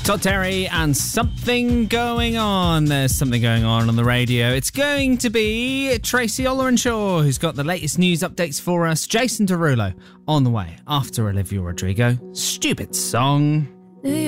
Todd Terry and Something Going On. There's something going on the radio. It's going to be Tracy Ollerenshaw, who's got the latest news updates for us. Jason Derulo on the way after Olivia Rodrigo. Stupid song.